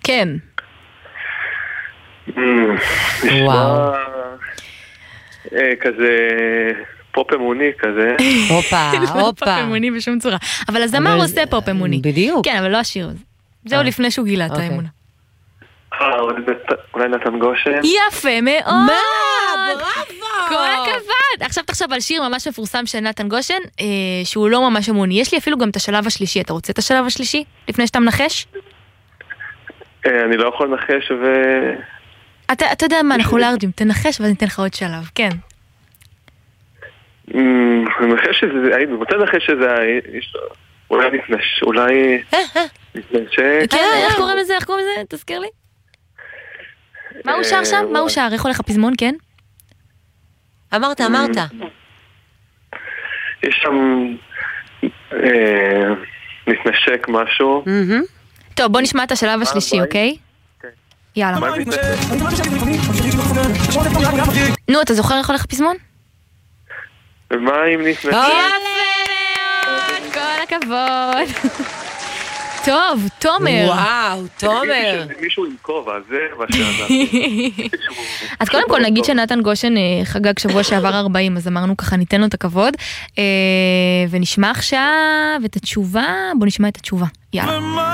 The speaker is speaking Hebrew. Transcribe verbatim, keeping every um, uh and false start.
כן. נשמע כזה פופ אמוני כזה. הופה, הופה. פופ אמוני בשום צורה. אבל הזמר עושה פופ אמוני. בדיוק. כן, אבל לא השיר. זהו לפני שהוא גילה את האמונה. אה, אולי נתן גושן? יפה מאוד! מה? בראבו! כל הכבוד! עכשיו תחשב על שיר ממש מפורסם של נתן גושן, שהוא לא ממש אמוני. יש לי אפילו גם את השלב השלישי. אתה רוצה את השלב השלישי? לפני שאתה מנחש? אני לא יכול לנחש ו... אתה יודע מה, אנחנו לארג'ים. תנחש ואז ניתן לך עוד שלב, כן. אני מנחש שזה... אני רוצה לנחש שזה... אולי נתנש... אולי... נתנשק... כן, איך קוראים לזה? איך קוראים לזה? תזכיר לי. מה הוא שר שם? מה הוא שר? איך הולך הפזמון, כן? אמרת, אמרת. יש שם... נתנשק משהו. טוב, בוא נשמע את השלב השלישי, אוקיי? יאללה. נו, אתה זוכר איך הולך הפזמון? ומה אם נתנשק? כל הכבוד. טוב, תומר. וואו, תומר. מישהו עם כובע, זה מה שעזר. אז קודם כל נגיד שנתן גושן חגג שבוע שעבר ארבעים, אז אמרנו ככה ניתן לו את הכבוד, ונשמע עכשיו את התשובה, בוא נשמע את התשובה. יאללה.